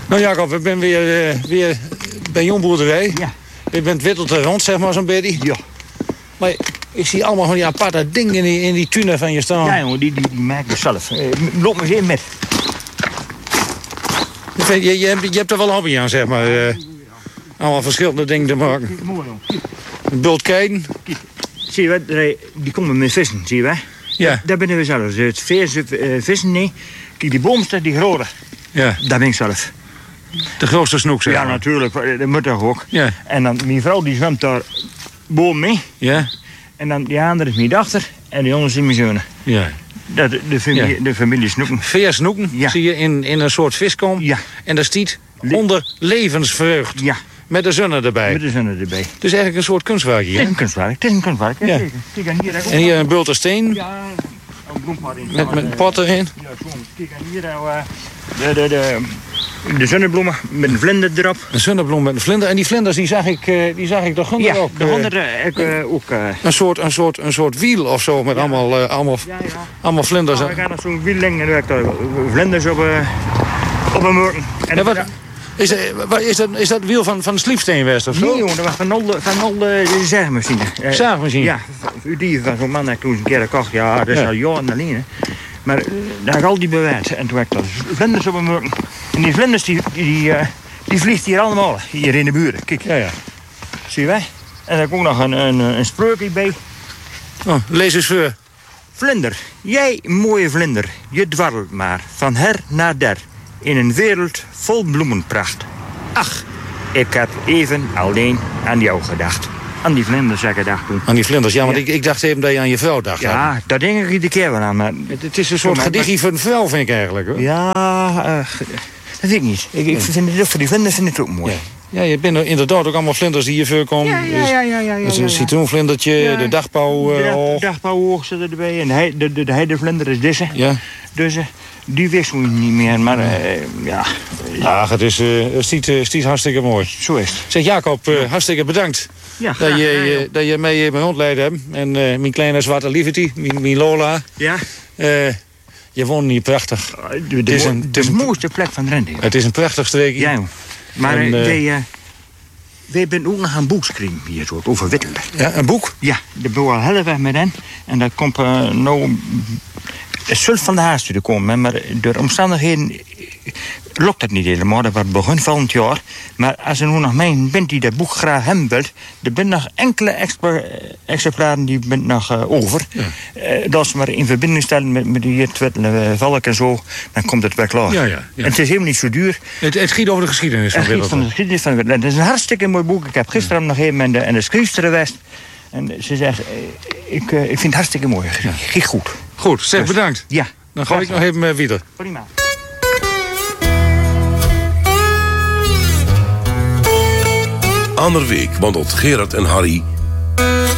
Nou Jacob, we zijn weer bij Jongboerderij. Ja. Je bent witteld er rond, zeg maar, zo'n beetje. Ja. Maar ik zie allemaal van die aparte dingen in die tuinen van je staan. Ja, jongen, die maak ik zelf. Loop maar eens in met. Je hebt er wel hobby aan, zeg maar. Allemaal verschillende dingen te maken. Kijk, mooi, jongen. Een bult kijken. Zie je wat? Die komen met vissen, zie je wel? Ja. Daar ben ik zelf. Het vissen, nee. Kijk, die boomsten, die grote. Ja. Daar ben ik zelf. De grootste snoek, zeg Ja, maar. natuurlijk. Dat moet toch ook. Ja. En dan, mijn vrouw die zwemt daar boven mee. Ja. En dan die andere is mijn dochter. En die jongens zijn mijn zonen. Ja. De familie snoeken. Veer snoeken Ja. zie je in een soort viskom. Ja. En daar stiet onder levensvreugd. Ja. Met de zonne erbij. Met de zonen erbij. Het is eigenlijk een soort kunstwerk hier. Het is een kunstwerk. Het is een kunstwerk. Ja. Zeker. Kijk, en hier, En hier een bulten steen. ja, een bloempad in. Met een pot erin. Ja, gewoon. Kijk, en hier de zonnebloemen met een vlinder erop. Een zonnebloem met een vlinder. En die vlinders die zag ik toch Ja, ook. de honden ook. Een soort wiel of zo met allemaal vlinders. We gaan nog zo'n wiel lengen en werkt daar vlinders op een morgen. En Ja, is dat wiel van de Sliepsteenwest of zo? nee, jongen, dat was van al de zaagmachine. Zaagmachine? Ja, die van zo'n man heb ik toen eens een keer gekocht. Ja, dat is al jaren alleen. Hè. Maar daar heb ik al die bewaard. En toen heb ik daar vlinders op een morgen. En die vlinders die vliegt hier allemaal. Hier in de buurt. Kijk. Ja. Zie je wij? En daar komt nog een spreukje bij. Oh, lees eens voor. Vlinder, jij mooie vlinder, je dwarrelt maar van her naar der in een wereld vol bloemenpracht. Ach, ik heb even alleen aan jou gedacht. Aan die vlinders heb ik gedacht toen. Aan die vlinders, ja, want Ja. ik dacht even dat je aan je vrouw dacht. Ja, daar denk ik iedere keer wel aan. Maar Het is een soort gedichtje van een vrouw, vind ik eigenlijk. Hoor. ja, dat weet ik niet. Ik vind het voor die vlinders vind ik het ook mooi. Ja, je bent er inderdaad ook allemaal vlinders die hier voorkomen. Ja. Een citroenvlindertje, Ja. de dagpauw. De dagpauwoog zit erbij en de heidevlinder is deze. Ja. Dus die wisten we niet meer, maar ja. Ja, het is hartstikke mooi. Zo is het. Zeg Jacob, hartstikke bedankt Ja, dat je mij mijn rondleid hebt. En mijn kleine zwarte lievertie, mijn Lola. Ja. Je woont hier prachtig. Het is de mooiste plek van Drenthe. Het is een prachtig streekje. Ja, joh. Maar En, wij zijn ook nog een boek geschreven hier zo, over Wittelen. Ja, een boek? Ja, de boel al heel weg met hen. En dat komt nou... Het zult van de haast te komen, maar door omstandigheden lukt dat niet helemaal. Dat wordt begin volgend jaar. Maar als er nu nog mensen bent die dat boek graag hebben wilt, er zijn nog enkele exemplaren die bent nog over. Ja. Dat ze maar in verbinding stellen met die Twittelen Valk en zo, dan komt het wel klaar. Ja. En het is helemaal niet zo duur. Het giet over de geschiedenis van Wittelen. Van de geschiedenis van Wittelen. Het is een hartstikke mooi boek. Ik heb gisteren nog even en de schrijfster geweest. En ze zegt, ik vind het hartstikke mooi. Giet goed. Goed, zeg Dus, bedankt. Ja. Dan ga ik nog even verder. Prima. Anderweek wandelt Gerard en Harry